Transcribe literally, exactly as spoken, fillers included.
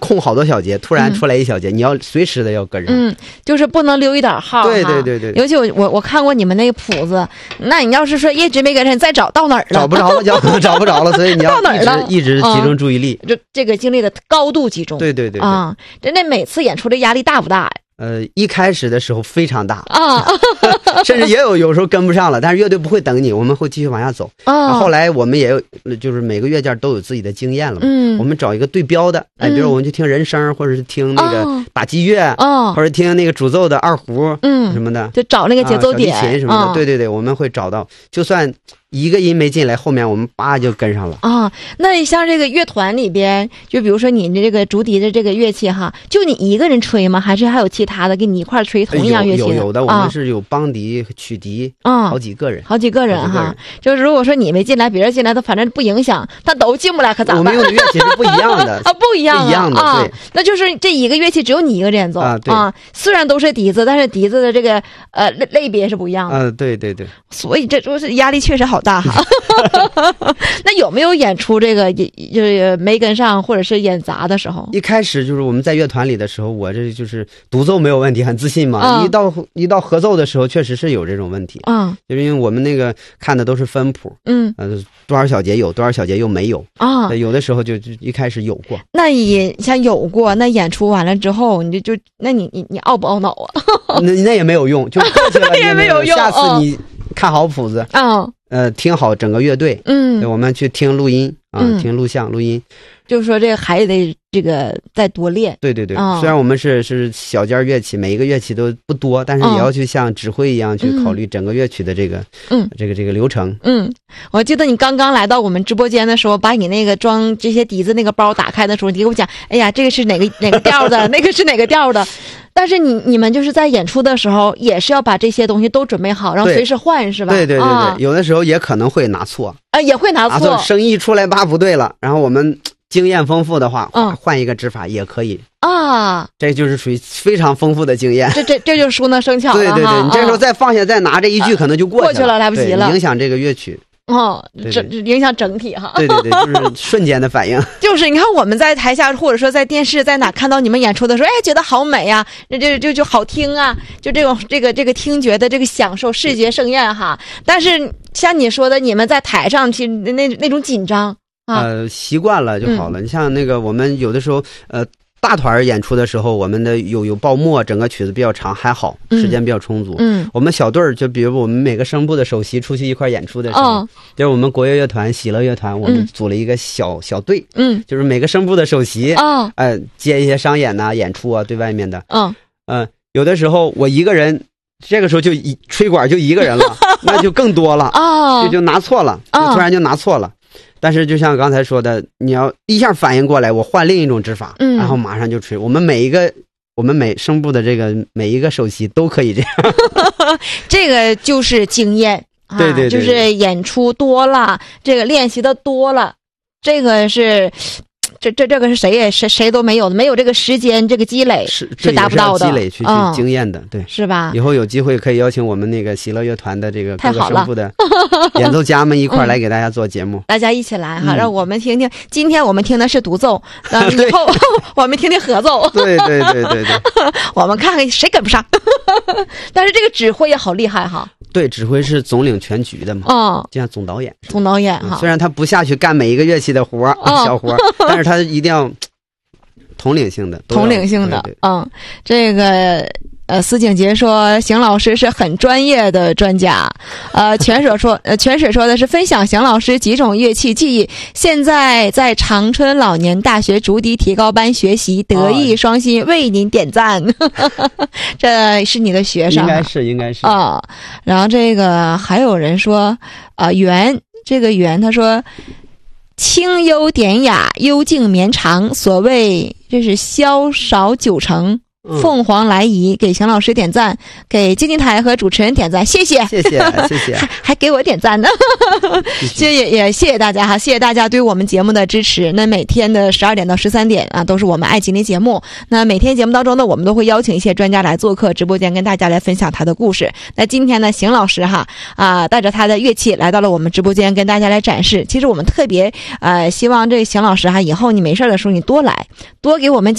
空好多小节，突然出来一小节，嗯、你要随时的要跟上。 嗯，就是不能留一点号。 对对对对。 尤其我我我看过你们那个谱子，那你要是说一直没跟上，你再找到哪儿了？ 找不着了，就找不着了，所以你要一直一直集中注意力。 就、嗯、这个精力的高度集中。 对对 对, 对啊，真的每次演出的压力大不大呀？ 呃，一开始的时候非常大啊， 甚至也有有时候跟不上了，但是乐队不会等你，我们会继续往下走。 啊， 后来我们也有，就是每个乐件都有自己的经验了嘛。 嗯， 我们找一个对标的，哎，比如我们去听人声，或者是听那个打击乐， 哦， 或者听那个主奏的二胡， 嗯， 什么的， 就找那个节奏点， 啊、小提琴什么的、哦。对对对，我们会找到，就算一个音没进来，后面我们叭就跟上了啊。那像这个乐团里边，就比如说你这个竹笛的这个乐器哈，就你一个人吹吗？还是还有其他的跟你一块吹同一样乐器的？ 有有有的，我们是有邦笛、曲笛， 啊， 好几个人， 好几个人哈。就是如果说你没进来，别人进来，都反正不影响，但都进不来可咋办？ 我们用的乐器是不一样的啊，不一样、啊， 不一样的， 啊、 对。 那就是这一个乐器只有你一个人演奏啊，对啊。虽然都是笛子，但是笛子的这个呃类类别是不一样的。 啊，对对对。 所以这就是压力确实好大哈。那有没有演出这个就是没跟上或者是演砸的时候？ 一开始就是我们在乐团里的时候，我这就是独奏没有问题，很自信嘛。 嗯、 一到一到合奏的时候，确实是有这种问题。 嗯， 就是因为我们那个看的都是分谱， 嗯， 呃，多少小节有，多少小节又没有啊。 有的时候就就一开始有过。 那你像有过，那演出完了之后，你就就那你你你懊不懊恼啊？ 那那也没有用，就过去了也没有用。 下次你看好谱子， 嗯。 呃，听好整个乐队， 嗯， 我们去听录音啊、 嗯， 听录像录音， 就是说这个还得这个再多练。 对对对， 哦、 虽然我们是是小件乐器，每一个乐器都不多，但是也要去像指挥一样去考虑整个乐曲的这个， 嗯， 这个这个流程。 嗯，我记得你刚刚来到我们直播间的时候，把你那个装这些笛子那个包打开的时候，你给我讲，哎呀，这个是哪个哪个调的，那个是哪个调的。但是你你们就是在演出的时候，也是要把这些东西都准备好，然后随时换，是吧？ 对对对对、 啊， 有的时候也可能会拿错， 啊，也会拿错， 拿错声音出来吧不对了，然后我们经验丰富的话， 嗯， 换一个指法也可以啊， 这就是属于非常丰富的经验。 这这这就熟能生巧了。 对对对，你这时候再放下再拿这一句，可能就过去了， 过去了，来不及了， 影响这个乐曲。 哦，整影响整体哈。 对对对，就是瞬间的反应。 就是你看我们在台下，或者说在电视在哪看到你们演出的时候，哎，觉得好美啊，这就就就好听啊，就这种这个这个听觉的这个享受，视觉盛宴哈。但是像你说的，你们在台上去那那种紧张啊， 呃，习惯了就好了。 嗯、 你像那个我们有的时候呃。大团演出的时候，我们的有有报末，整个曲子比较长，还好，时间比较充足。 嗯， 我们小队儿，就比如我们每个声部的首席出去一块演出的时候， 哦、 就是我们国乐乐团、喜乐乐团，我们组了一个小、嗯、小队， 嗯， 就是每个声部的首席， 哦， 哎、呃，接一些商演呐、啊、演出啊，对外面的， 嗯， 呃，有的时候我一个人，这个时候就一吹管就一个人了，那就更多了， 哦， 就就拿错了，就突然就拿错了。哦，但是就像刚才说的，你要一下反应过来，我换另一种指法， 嗯， 然后马上就吹。我们每一个，我们每声部的这个每一个首席都可以这样， 这个就是经验，啊、 对, 对对， 就是演出多了，这个练习的多了，这个是。这这这个是谁也谁谁都没有的，没有这个时间这个积累是是达不到的， 积累去、 嗯、 去经验的，对， 是吧？ 以后有机会可以邀请我们那个喜乐乐团的这个各个声部的演演奏家们一块来给大家做节目， 嗯、大家一起来哈、 嗯， 让我们听听。今天我们听的是独奏，那以后我们听听合奏。 对对对对对， 我们看看谁跟不上。但是这个指挥也好厉害哈。 对，指挥是总领全局的嘛， 嗯， 就像总导演， 总导演哈、 嗯。虽然他不下去干每一个乐器的活儿、 嗯、 小活儿，但是他一定要统领性的， 统领性的， 对对嗯，这个。呃，司景杰说，邢老师是很专业的专家。呃，泉水说，呃，泉水说的是分享邢老师几种乐器技艺。现在在长春老年大学竹笛提高班学习，德艺双馨，为您点赞。这是你的学生， 应该是，应该是啊、哦。然后这个还有人说，啊、呃，袁这个袁他说。清幽典雅，幽静绵长。所谓这是萧少九成。凤凰来仪给邢老师点赞，给经济台和主持人点赞，谢谢， 谢谢，谢谢， 还还给我点赞呢，谢谢也谢谢大家哈，谢谢大家对我们节目的支持。那每天的十二点到十三点啊，都是我们爱吉林节目。那每天节目当中呢，我们都会邀请一些专家来做客直播间，跟大家来分享他的故事。那今天呢，邢老师哈啊，带着他的乐器来到了我们直播间，跟大家来展示。其实我们特别呃希望这个邢老师哈，以后你没事的时候你多来，多给我们。